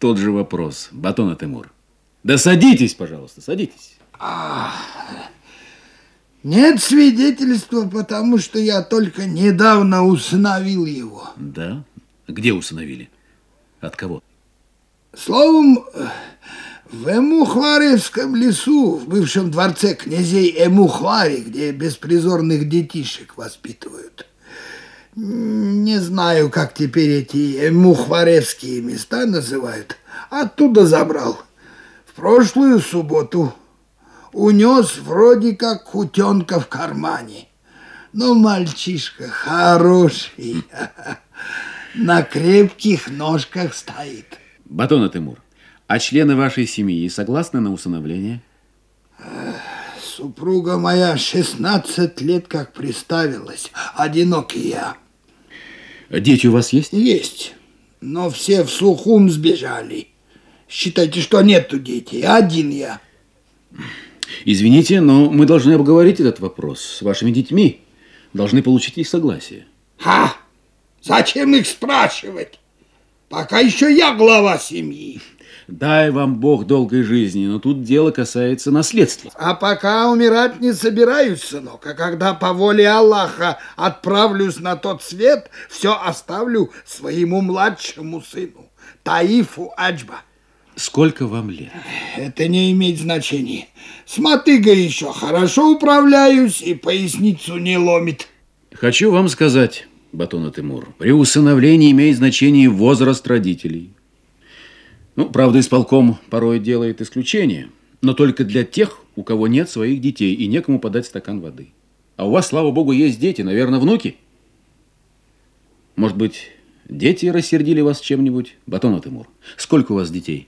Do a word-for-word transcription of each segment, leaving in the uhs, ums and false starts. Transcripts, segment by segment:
тот же вопрос, Батон Тимур. Да садитесь, пожалуйста, садитесь. А, нет свидетельства, потому что я только недавно усыновил его. Да? Где усыновили? От кого? Словом, в Эмухваревском лесу, в бывшем дворце князей Эмухвари, где беспризорных детишек воспитывают. Не знаю, как теперь эти Эмухваревские места называют. Оттуда забрал. В прошлую субботу унес вроде как кутенка в кармане. Но мальчишка хороший, на крепких ножках стоит. Батон Тимур, а члены вашей семьи согласны на усыновление? Супруга моя шестнадцать лет как приставилась, одинокий я. Дети у вас есть? Есть, но все в Сухум сбежали. Считайте, что нету детей, один я. Извините, но мы должны обговорить этот вопрос с вашими детьми. Должны получить их согласие. Ха! Зачем их спрашивать? Пока еще я глава семьи. Дай вам Бог долгой жизни, но тут дело касается наследства. А пока умирать не собираюсь, сынок. А когда по воле Аллаха отправлюсь на тот свет, все оставлю своему младшему сыну, Таифу Аджба. Сколько вам лет? Это не имеет значения. С мотыгой еще хорошо управляюсь и поясницу не ломит. Хочу вам сказать, Батон Тимур, при усыновлении имеет значение возраст родителей. Ну, правда, исполком порой делает исключение, но только для тех, у кого нет своих детей и некому подать стакан воды. А у вас, слава богу, есть дети, наверное, внуки. Может быть, дети рассердили вас чем-нибудь? Батон Тимур, сколько у вас детей?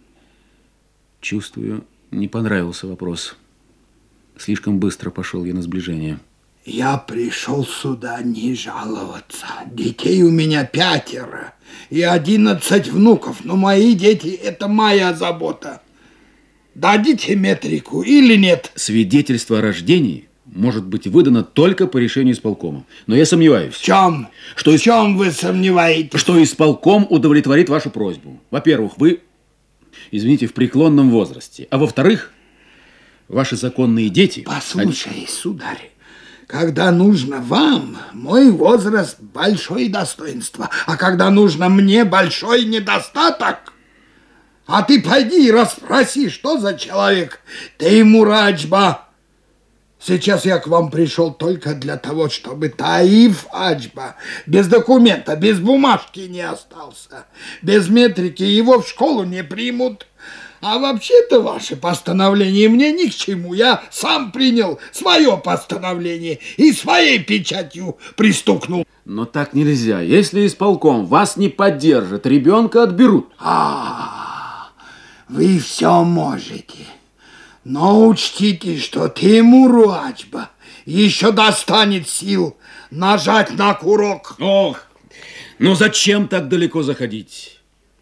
Чувствую, не понравился вопрос. Слишком быстро пошел я на сближение. Я пришел сюда не жаловаться. Детей у меня пятеро и одиннадцать внуков, но мои дети – это моя забота. Дадите метрику или нет? Свидетельство о рождении может быть выдано только по решению исполкома. Но я сомневаюсь. В чем? Что в чем вы сомневаетесь? Что исполком удовлетворит вашу просьбу. Во-первых, вы, извините, в преклонном возрасте. А во-вторых, ваши законные дети... Послушай, они... сударь. Когда нужно вам, мой возраст – большое достоинство, а когда нужно мне – большой недостаток. А ты пойди и расспроси, что за человек Тимур Аджба. Сейчас я к вам пришел только для того, чтобы Таиф Аджба без документа, без бумажки не остался. Без метрики его в школу не примут. А вообще-то ваше постановление мне ни к чему. Я сам принял свое постановление и своей печатью пристукнул. Но так нельзя. Если исполком вас не поддержит, ребенка отберут. А, вы все можете. Но учтите, что Тимуру Аджба еще достанет сил нажать на курок. Ох, ну зачем так далеко заходить?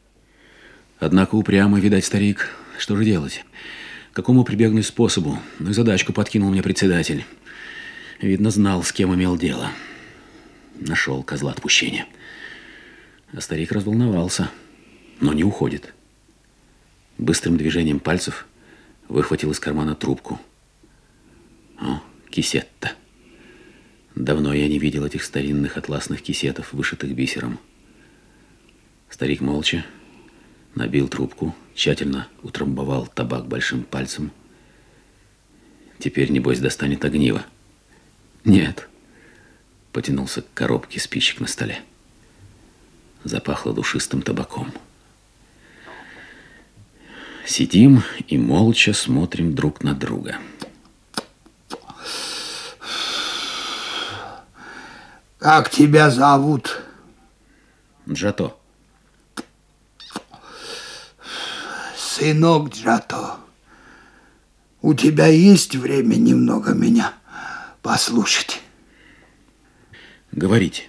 Однако упрямо, видать, старик. Что же делать? К какому прибегнуть способу? Ну и задачку подкинул мне председатель. Видно, знал, с кем имел дело. Нашел козла отпущения. А старик разволновался, но не уходит. Быстрым движением пальцев выхватил из кармана трубку. О, кисетта. Давно я не видел этих старинных атласных кисетов, вышитых бисером. Старик молча набил трубку, тщательно утрамбовал табак большим пальцем. Теперь, небось, достанет огниво. Нет. Потянулся к коробке спичек на столе. Запахло душистым табаком. Сидим и молча смотрим друг на друга. Как тебя зовут? Джато. Сынок Джато, у тебя есть время немного меня послушать? Говорите.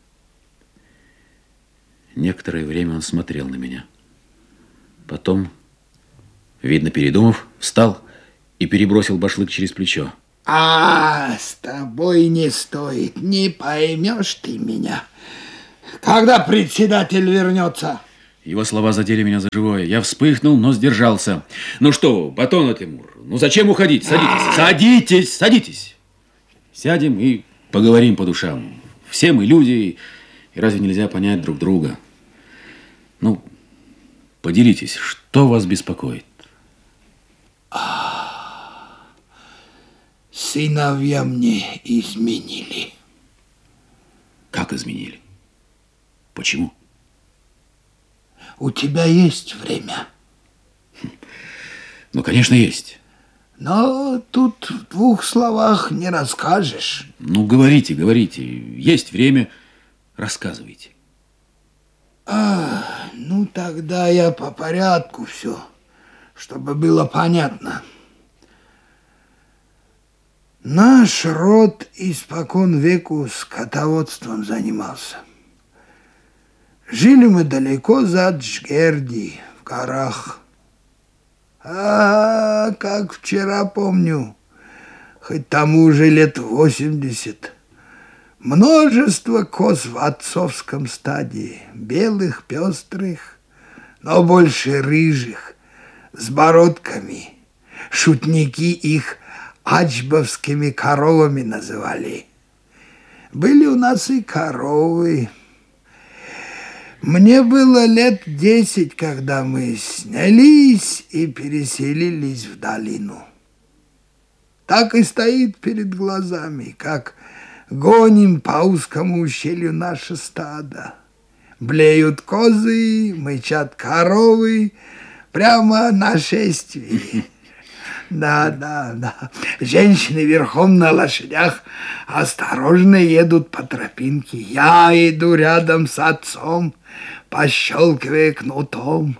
Некоторое время он смотрел на меня. Потом, видно, передумав, встал и перебросил башлык через плечо. А, с тобой не стоит, не поймешь ты меня. Когда председатель вернется? Его слова задели меня за живое. Я вспыхнул, но сдержался. Ну что, Батон Тимур, ну зачем уходить? Садитесь, садитесь, садитесь. Сядем и поговорим по душам. Все мы люди, и разве нельзя понять друг друга? Ну, поделитесь, что вас беспокоит? Сыновья мне изменили. Как изменили? Почему? У тебя есть время? Ну, конечно, есть. Но тут в двух словах не расскажешь. Ну, говорите, говорите. Есть время, рассказывайте. А, ну, тогда я по порядку все, чтобы было понятно. Наш род испокон веку скотоводством занимался. Жили мы далеко за Джгерди, в горах. А, как вчера помню, хоть тому уже лет восемьдесят, множество коз в отцовском стаде, белых, пестрых, но больше рыжих, с бородками. Шутники их аджбовскими коровами называли. Были у нас и коровы. Мне было лет десять, когда мы снялись и переселились в долину. Так и стоит перед глазами, как гоним по узкому ущелью наше стадо. Блеют козы, мычат коровы, прямо нашествие. Да, да, да. Женщины верхом на лошадях осторожно едут по тропинке. Я иду рядом с отцом, пощелкивая кнутом.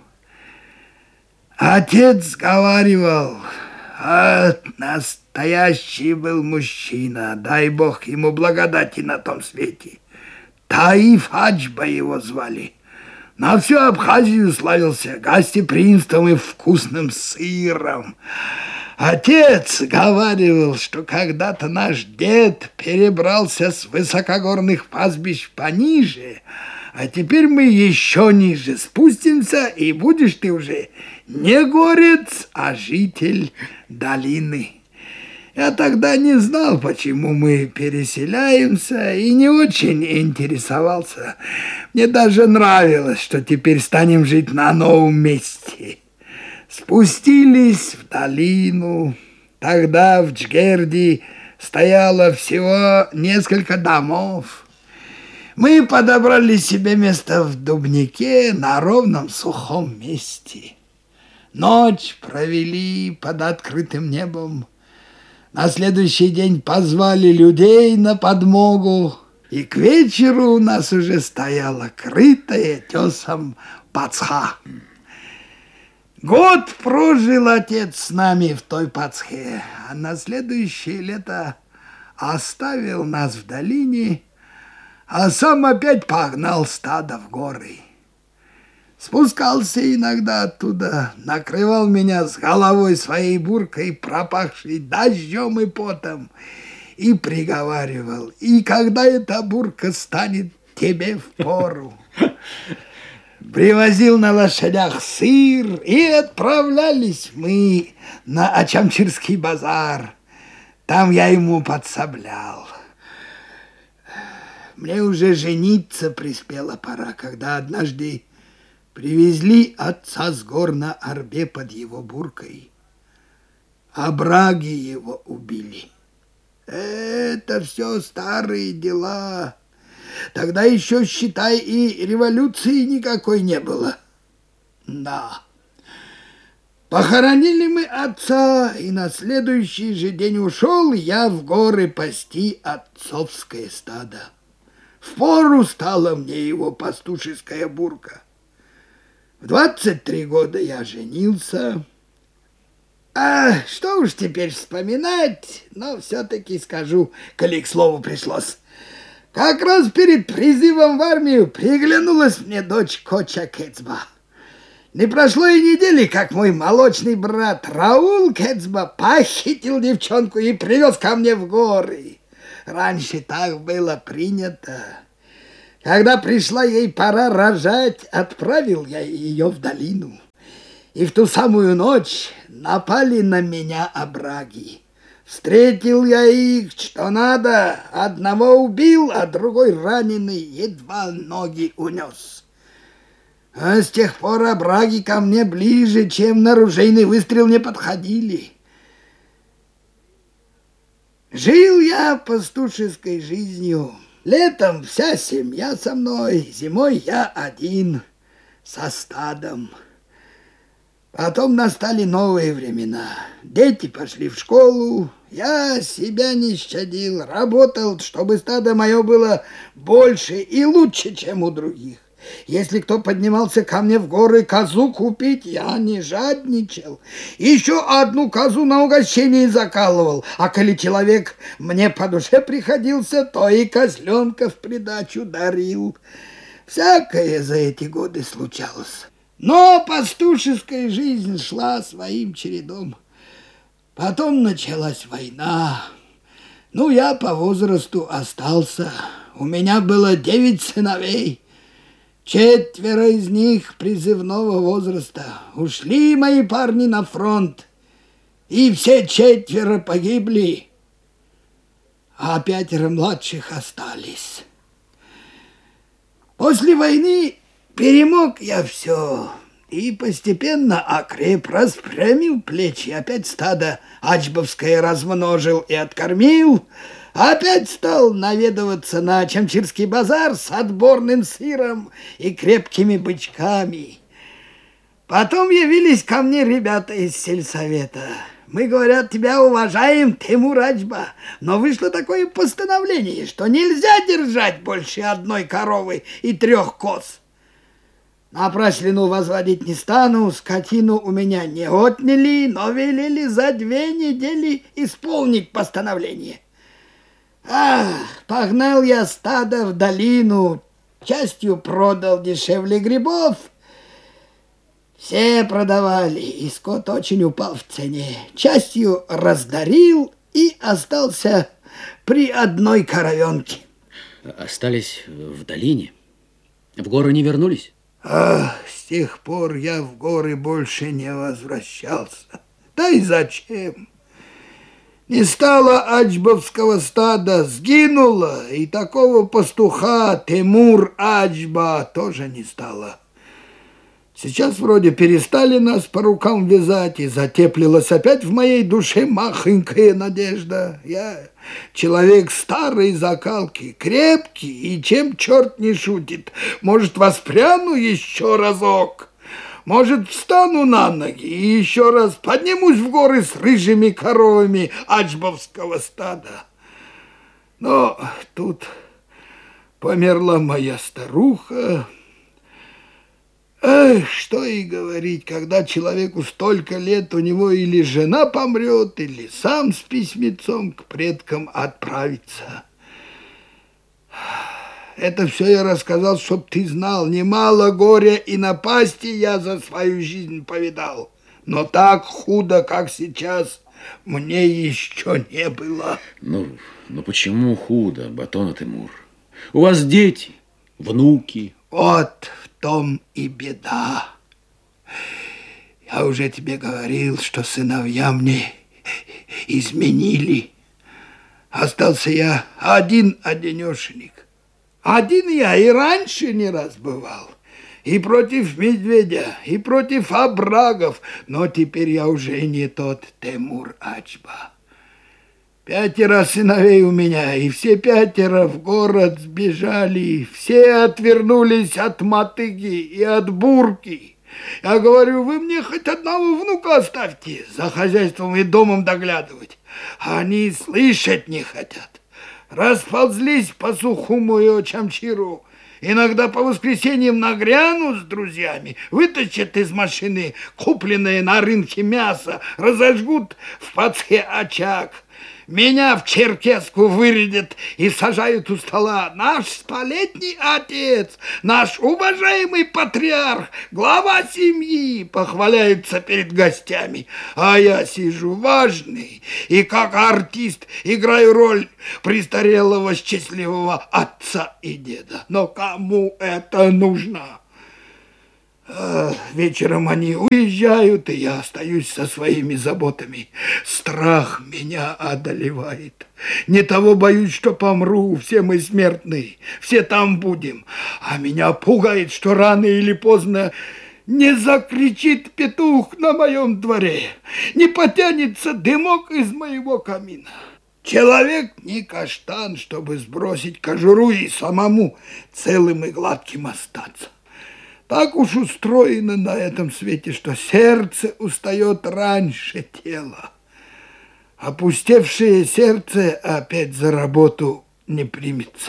Отец говаривал, а настоящий был мужчина, дай Бог ему благодати на том свете. Таиф Аджба его звали. На всю Абхазию славился гостеприимством и вкусным сыром. Отец говаривал, что когда-то наш дед перебрался с высокогорных пастбищ пониже, а теперь мы еще ниже спустимся, и будешь ты уже не горец, а житель долины. Я тогда не знал, почему мы переселяемся, и не очень интересовался. Мне даже нравилось, что теперь станем жить на новом месте. Спустились в долину. Тогда в Джгерди стояло всего несколько домов. Мы подобрали себе место в дубнике на ровном сухом месте. Ночь провели под открытым небом. На следующий день позвали людей на подмогу, и к вечеру у нас уже стояла крытая тесом пацха. Год прожил отец с нами в той пацхе, а на следующее лето оставил нас в долине, а сам опять погнал стадо в горы. Спускался иногда оттуда, накрывал меня с головой своей буркой, пропахшей дождем и потом, и приговаривал, и когда эта бурка станет тебе впору. Привозил на лошадях сыр, и отправлялись мы на Ачамчирский базар. Там я ему подсоблял. Мне уже жениться приспела пора, когда однажды привезли отца с гор на арбе под его буркой. Обраги его убили. Это все старые дела. Тогда еще, считай, и революции никакой не было. Да. Похоронили мы отца, и на следующий же день ушел я в горы пасти отцовское стадо. Впору стала мне его пастушеская бурка. В двадцать три года я женился. А что уж теперь вспоминать, но все-таки скажу, коли к слову пришлось. Как раз перед призывом в армию приглянулась мне дочь Коча Кецба. Не прошло и недели, как мой молочный брат Раул Кецба похитил девчонку и привез ко мне в горы. Раньше так было принято. Когда пришла ей пора рожать, отправил я ее в долину. И в ту самую ночь напали на меня овраги. Встретил я их, что надо, одного убил, а другой раненый едва ноги унес. А с тех пор овраги ко мне ближе, чем на ружейный выстрел не подходили. Жил я пастушеской жизнью. Летом вся семья со мной, зимой я один, со стадом. Потом настали новые времена. Дети пошли в школу, я себя не щадил, работал, чтобы стадо мое было больше и лучше, чем у других. Если кто поднимался ко мне в горы козу купить, я не жадничал. Еще одну козу на угощение закалывал, а коли человек мне по душе приходился, то и козленка в придачу дарил. Всякое за эти годы случалось. Но пастушеская жизнь шла своим чередом. Потом началась война. Ну, я по возрасту остался. У меня было девять сыновей. Четверо из них призывного возраста. Ушли мои парни на фронт. И все четверо погибли. А пятеро младших остались. После войны перемог я все и постепенно окреп, распрямил плечи, опять стадо ачбовское размножил и откормил, опять стал наведываться на Чамчирский базар с отборным сыром и крепкими бычками. Потом явились ко мне ребята из сельсовета. Мы, говорят, тебя уважаем, Тимур Ачба, но вышло такое постановление, что нельзя держать больше одной коровы и трех коз. Напраслину возводить не стану, скотину у меня не отняли, но велели за две недели исполнить постановление. Ах, погнал я стадо в долину, частью продал дешевле грибов. Все продавали, и скот очень упал в цене. Частью раздарил и остался при одной коровенке. Остались в долине? В горы не вернулись? Ах, с тех пор я в горы больше не возвращался. Да и зачем? Не стало ачбовского стада, сгинуло, и такого пастуха Тимур Ачба тоже не стало. Сейчас вроде перестали нас по рукам вязать, и затеплилась опять в моей душе махонькая надежда. Я человек старой закалки, крепкий, и чем черт не шутит. Может, воспряну еще разок, может, встану на ноги и еще раз поднимусь в горы с рыжими коровами ачбовского стада. Но тут померла моя старуха. Эх, что и говорить, когда человеку столько лет, у него или жена помрет, или сам с письмецом к предкам отправится. Это все я рассказал, чтоб ты знал, немало горя и напасти я за свою жизнь повидал. Но так худо, как сейчас, мне еще не было. Ну, ну почему худо, Батон Тимур? У вас дети, внуки. Вот в том и беда. Я уже тебе говорил, что сыновья мне изменили. Остался я один-одинешенек. Один я и раньше не раз бывал. И против медведя, и против оврагов. Но теперь я уже не тот Тимур Ачба. Пятеро сыновей у меня, и все пятеро в город сбежали. Все отвернулись от мотыги и от бурки. Я говорю, вы мне хоть одного внука оставьте, за хозяйством и домом доглядывать. Они слышать не хотят. Расползлись по сухому Чамчиру. Иногда по воскресеньям нагрянут с друзьями, вытащат из машины купленное на рынке мясо, разожгут в пацке очаг. Меня в черкеску вырядят и сажают у стола. Наш столетний отец, наш уважаемый патриарх, глава семьи похваляется перед гостями. А я сижу важный и как артист играю роль престарелого счастливого отца и деда. Но кому это нужно? Вечером они уезжают, и я остаюсь со своими заботами. Страх меня одолевает. Не того боюсь, что помру, все мы смертные, все там будем. А меня пугает, что рано или поздно не закричит петух на моем дворе, не потянется дымок из моего камина. Человек не каштан, чтобы сбросить кожуру и самому целым и гладким остаться. Так уж устроено на этом свете, что сердце устает раньше тела. Опустевшее сердце опять за работу не примется.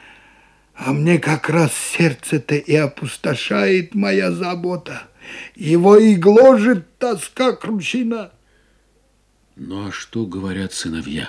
А мне как раз сердце-то и опустошает моя забота. Его и гложет тоска кручина. Ну а что говорят сыновья?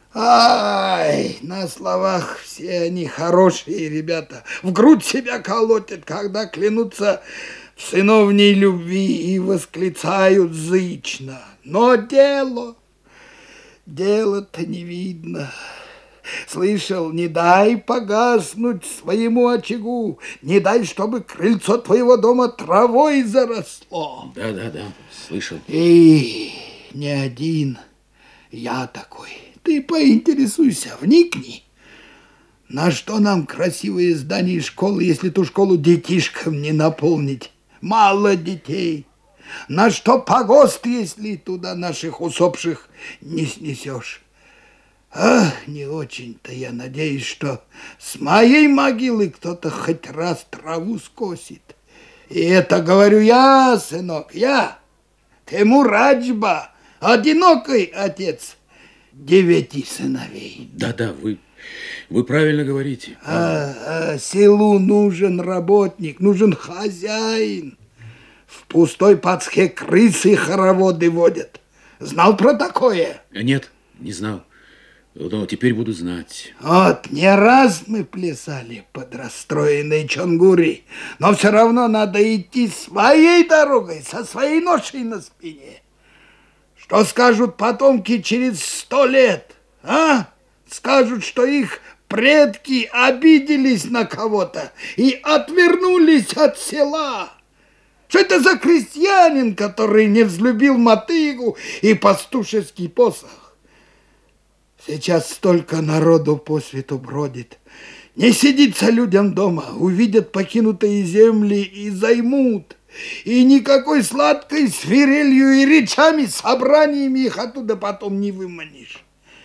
Ай, на словах все они хорошие ребята. В грудь себя колотят, когда клянутся в сыновней любви и восклицают зычно. Но дело, дело-то не видно. Слышал, не дай погаснуть своему очагу, не дай, чтобы крыльцо твоего дома травой заросло. Да, да, да, слышал. И не один я такой. Ты поинтересуйся, вникни. На что нам красивые здания и школы, если ту школу детишкам не наполнить? Мало детей. На что погост, если туда наших усопших не снесешь? Ах, не очень-то я надеюсь, что с моей могилы кто-то хоть раз траву скосит. И это говорю я, сынок, я, Тимур Аджба, одинокий отец девяти сыновей. Да-да, вы, вы правильно говорите. А, а селу нужен работник, нужен хозяин. В пустой пацке крысы хороводы водят. Знал про такое? Нет, не знал. Но теперь буду знать. Вот, не раз мы плясали под расстроенной Чонгури, но все равно надо идти своей дорогой, со своей ношей на спине. Что скажут потомки через сто лет, а? Скажут, что их предки обиделись на кого-то и отвернулись от села. Что это за крестьянин, который не взлюбил мотыгу и пастушеский посох? Сейчас столько народу по свету бродит. Не сидится людям дома, увидят покинутые земли и займут. И никакой сладкой свирелью и речами, собраниями их оттуда потом не выманишь.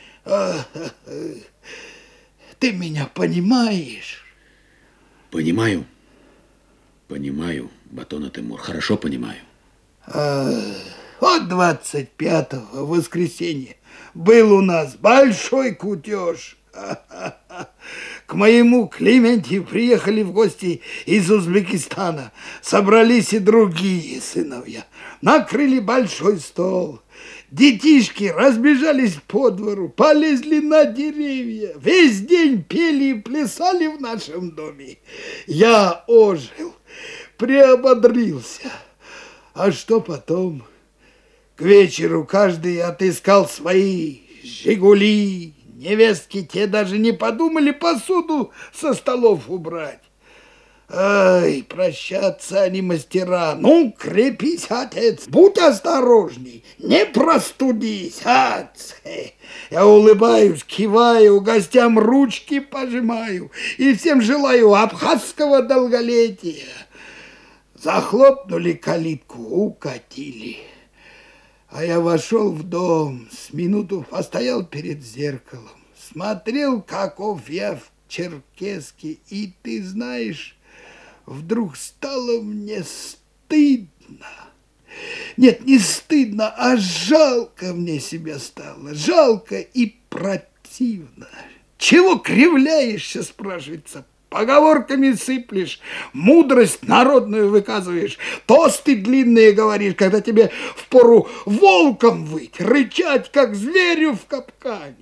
Ты меня понимаешь? Понимаю. Понимаю, Батон Тимур, хорошо понимаю. Вот двадцать пятого воскресенья был у нас большой кутеж. К моему Клементию приехали в гости из Узбекистана. Собрались и другие сыновья. Накрыли большой стол. Детишки разбежались по двору, полезли на деревья. Весь день пели и плясали в нашем доме. Я ожил, приободрился. А что потом? К вечеру каждый отыскал свои «Жигули». Невестки те даже не подумали посуду со столов убрать. Ай, прощаться они мастера. Ну, крепись, отец, будь осторожней, не простудись. Ацхе. Я улыбаюсь, киваю, гостям ручки пожимаю и всем желаю абхазского долголетия. Захлопнули калитку, укатили. А я вошел в дом, с минуту постоял перед зеркалом, смотрел, каков я в черкеске, и, ты знаешь, вдруг стало мне стыдно. Нет, не стыдно, а жалко мне себя стало, жалко и противно. Чего кривляешься, спрашивается, поговорками сыплешь, мудрость народную выказываешь, тосты длинные говоришь, когда тебе впору волком выть, рычать, как зверю в капкане.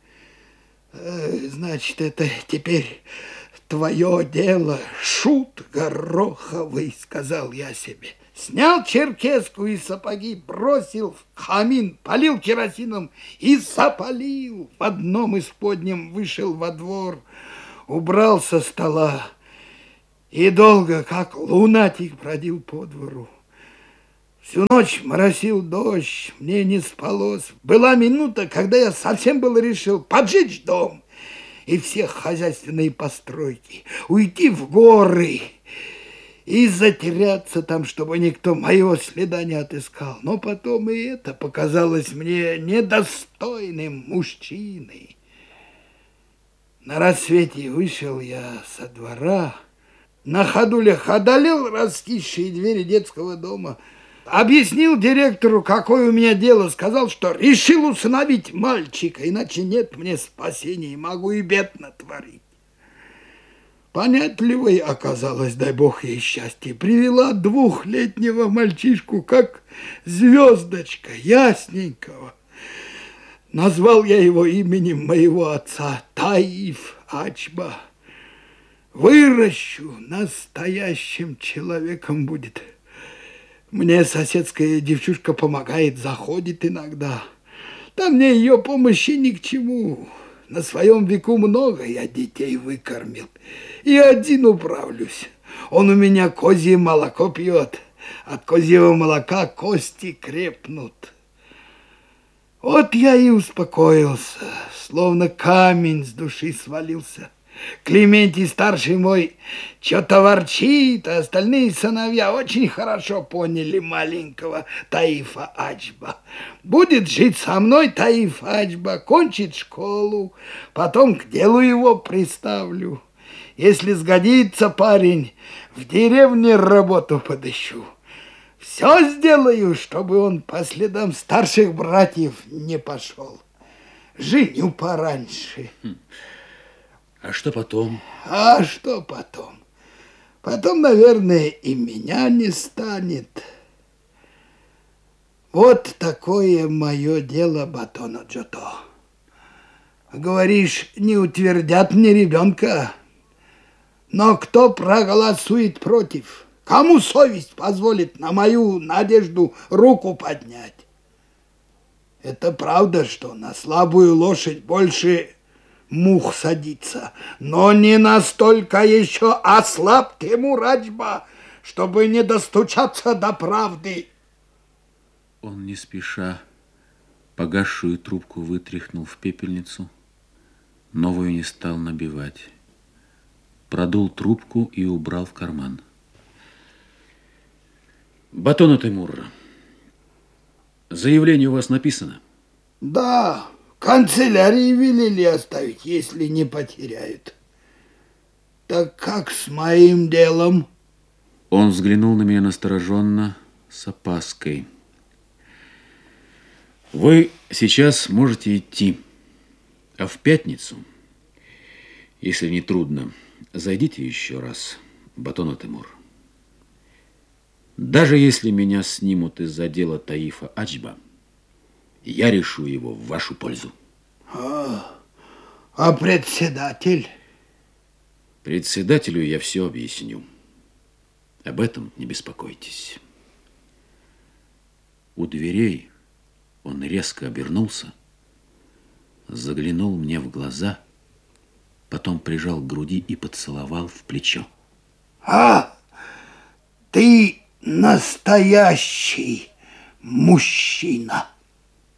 Значит, это теперь твое дело, шут гороховый, сказал я себе. Снял черкеску и сапоги, бросил в камин, полил керосином и запалил. В одном из подням вышел во двор, убрал со стола и долго, как лунатик, бродил по двору. Всю ночь моросил дождь, мне не спалось. Была минута, когда я совсем было решил поджечь дом и все хозяйственные постройки, уйти в горы и затеряться там, чтобы никто моего следа не отыскал. Но потом и это показалось мне недостойным мужчины. На рассвете вышел я со двора, на ходулях одолел раскисшие двери детского дома, объяснил директору, какое у меня дело, сказал, что решил усыновить мальчика, иначе нет мне спасения, могу и бед натворить. Понятливой оказалась, дай бог ей счастье, привела двухлетнего мальчишку, как звездочка, ясненького. Назвал я его именем моего отца, Таиф Ачба. Выращу, настоящим человеком будет. Мне соседская девчушка помогает, заходит иногда. Да мне ее помощи ни к чему. На своем веку много я детей выкормил. И один управлюсь. Он у меня козье молоко пьет. От козьего молока кости крепнут. Вот я и успокоился, словно камень с души свалился. Клементий старший мой что-то ворчит, а остальные сыновья очень хорошо поняли маленького Таифа Ачба. Будет жить со мной Таиф Ачба, кончит школу, потом к делу его приставлю. Если сгодится парень, в деревне работу подыщу. Все сделаю, чтобы он по следам старших братьев не пошел. Женю пораньше. А что потом? А что потом? Потом, наверное, и меня не станет. Вот такое мое дело, Батона Джото. Говоришь, не утвердят мне ребенка. Но кто проголосует против? Кому совесть позволит на мою надежду руку поднять? Это правда, что на слабую лошадь больше мух садится, но не настолько еще ослаб Тимур Ачба, чтобы не достучаться до правды. Он не спеша погасшую трубку вытряхнул в пепельницу, новую не стал набивать. Продул трубку и убрал в карман. Батона Тимур, заявление у вас написано? Да, канцелярии велели оставить, если не потеряют. Так как с моим делом? Он взглянул на меня настороженно, с опаской. Вы сейчас можете идти, а в пятницу, если не трудно, зайдите еще раз, Батона Тимур. Даже если меня снимут из-за дела Таифа Ачба, я решу его в вашу пользу. А, а председатель? Председателю я все объясню. Об этом не беспокойтесь. У дверей он резко обернулся, заглянул мне в глаза, потом прижал к груди и поцеловал в плечо. А, ты настоящий мужчина.